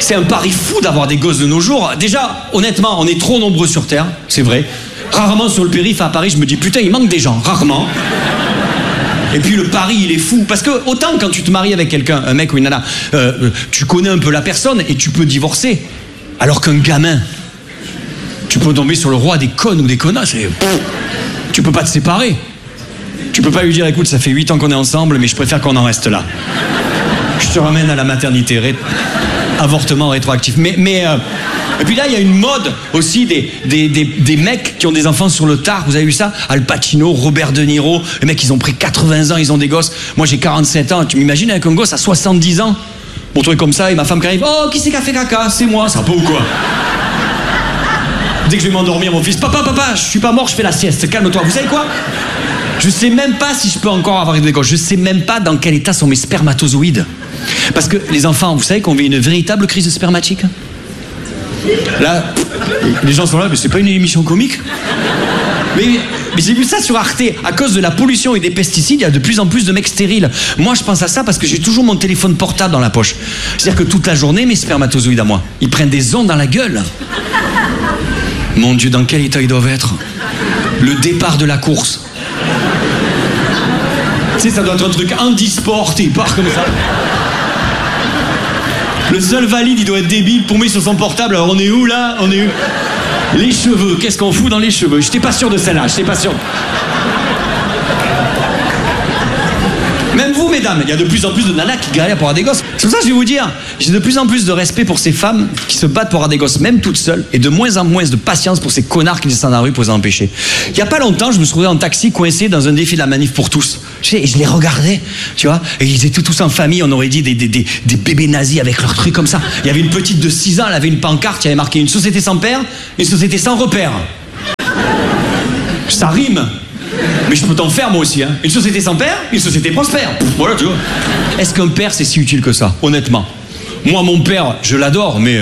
c'est un pari fou d'avoir des gosses de nos jours. Déjà, honnêtement, on est trop nombreux sur Terre, c'est vrai. Rarement sur le périph' à Paris, je me dis putain, il manque des gens, rarement. Et puis le pari, il est fou. Parce que autant quand tu te maries avec quelqu'un, un mec ou une nana, tu connais un peu la personne et tu peux divorcer. Alors qu'un gamin, tu peux tomber sur le roi des connes ou des connasses. Tu peux pas te séparer. Tu peux pas lui dire, écoute, ça fait 8 ans qu'on est ensemble, mais je préfère qu'on en reste là. Je te ramène à la maternité. Avortement rétroactif. Et puis là, il y a une mode aussi des mecs qui ont des enfants sur le tard. Vous avez vu ça? Al Pacino, Robert De Niro. Les mecs, ils ont pris 80 ans, ils ont des gosses. Moi, j'ai 47 ans. Tu m'imagines avec un gosse à 70 ans? Bon truc comme ça, et ma femme qui arrive. Oh, qui c'est qui a fait caca? C'est moi. Ça va pas ou quoi? Dès que je vais m'endormir, mon fils. Papa, je suis pas mort, je fais la sieste. Calme-toi. Vous savez quoi? Je sais même pas si je peux encore avoir des gosses. Je sais même pas dans quel état sont mes spermatozoïdes. Parce que les enfants, vous savez qu'on vit une véritable crise spermatique. Là, les gens sont là, mais c'est pas une émission comique. Mais j'ai vu ça sur Arte. À cause de la pollution et des pesticides, il y a de plus en plus de mecs stériles. Moi, je pense à ça parce que j'ai toujours mon téléphone portable dans la poche. C'est-à-dire que toute la journée, mes spermatozoïdes à moi, ils prennent des ondes dans la gueule. Mon Dieu, dans quel état ils doivent être? Le départ de la course. Tu sais, ça doit être un truc handisport, il part comme ça. Le seul valide, il doit être débile, paumé sur son portable. Alors on est où là? On est où? Les cheveux, qu'est-ce qu'on fout dans les cheveux? J'étais pas sûr de celle-là, j'étais pas sûr. Même vous, mesdames, il y a de plus en plus de nanas qui galèrent pour avoir des gosses. C'est pour ça que je vais vous dire, j'ai de plus en plus de respect pour ces femmes qui se battent pour avoir des gosses, même toutes seules, et de moins en moins de patience pour ces connards qui descendent dans la rue pour les empêcher. Il y a pas longtemps, je me suis retrouvé en taxi coincé dans un défi de la manif pour tous. Et je les regardais, tu vois, et ils étaient tous en famille, on aurait dit des bébés nazis avec leurs trucs comme ça. Il y avait une petite de 6 ans, elle avait une pancarte, il y avait marqué une société sans père, une société sans repère. Ça rime. Mais je peux t'en faire moi aussi, hein. Une société sans père, une société prospère. Voilà, tu vois. Est-ce qu'un père c'est si utile que ça, honnêtement? Moi, mon père, je l'adore, mais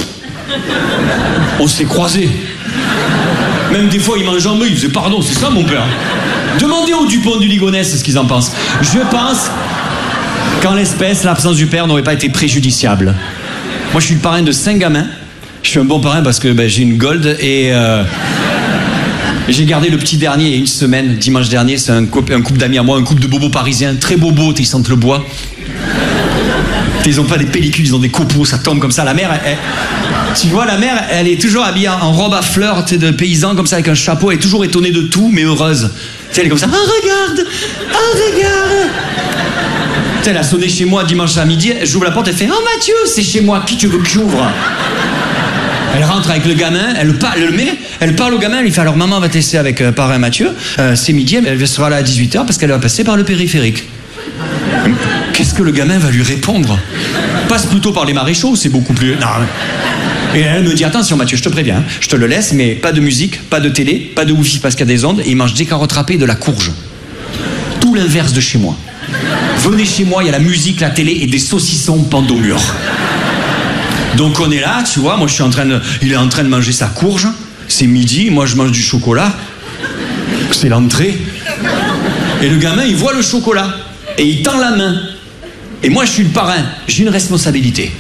on s'est croisés. Même des fois, il mange en meule, il faisait pardon, c'est ça mon père. Demandez aux Dupont du Ligonnès ce qu'ils en pensent. Je pense qu'en l'espèce, l'absence du père n'aurait pas été préjudiciable. Moi, je suis le parrain de 5 gamins. Je suis un bon parrain parce que j'ai une gold et... J'ai gardé le petit dernier il y a une semaine, dimanche dernier, c'est un couple d'amis à moi, un couple de bobos parisiens, très bobos, ils sentent le bois. Ils ont pas des pellicules, ils ont des copeaux, ça tombe comme ça. La mère, tu vois, la mère, elle est toujours habillée en robe à fleurs, de paysan, comme ça, avec un chapeau, elle est toujours étonnée de tout, mais heureuse. Tu sais, elle est comme ça, ah regarde, ah regarde. Tu sais, elle a sonné chez moi dimanche à midi, j'ouvre la porte, elle fait, oh Mathieu, c'est chez moi, qui tu veux que j'ouvre? Elle rentre avec le gamin, elle parle au gamin, elle lui fait alors maman va tester avec parrain Mathieu, c'est midi, elle sera là à 18h parce qu'elle va passer par le périphérique. Qu'est-ce que le gamin va lui répondre? Passe plutôt par les maréchaux, c'est beaucoup plus... Non. Et elle me dit attention Mathieu, je te préviens, je te le laisse, mais pas de musique, pas de télé, pas de wifi parce qu'il y a des ondes, et il mange des carottes râpées et de la courge. Tout l'inverse de chez moi. Venez chez moi, il y a la musique, la télé et des saucissons pendus au mur. Donc on est là, tu vois, moi il est en train de manger sa courge, c'est midi, moi je mange du chocolat, c'est l'entrée, et le gamin il voit le chocolat, et il tend la main, et moi je suis le parrain, j'ai une responsabilité.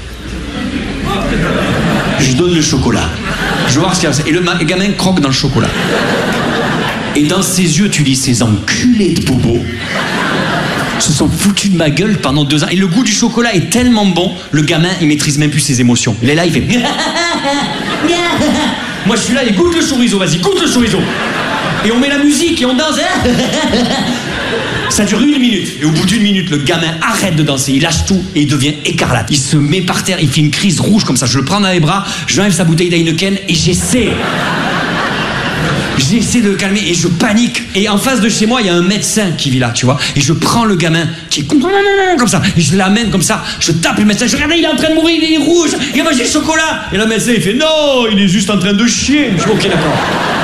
Je donne le chocolat, je veux voir ce qu'il y a, et le gamin croque dans le chocolat. Et dans ses yeux tu lis ces enculés de bobos. Se sont foutus de ma gueule pendant 2 ans. Et le goût du chocolat est tellement bon, le gamin, il maîtrise même plus ses émotions. Il est là, il fait... Moi, je suis là, il goûte le chorizo, vas-y, goûte le chorizo. Et on met la musique et on danse. Ça dure 1 minute. Et au bout d'1 minute, le gamin arrête de danser, il lâche tout et il devient écarlate. Il se met par terre, il fait une crise rouge comme ça. Je le prends dans les bras, je enlève sa bouteille d'Heineken et j'essaie de le calmer et je panique. Et en face de chez moi, il y a un médecin qui vit là, tu vois. Et je prends le gamin qui est comme ça. Et je l'amène comme ça. Je tape le médecin. Je regarde, il est en train de mourir, il est rouge. Il a mangé le chocolat. Et le médecin, il fait non, il est juste en train de chier. Je dis ok, d'accord.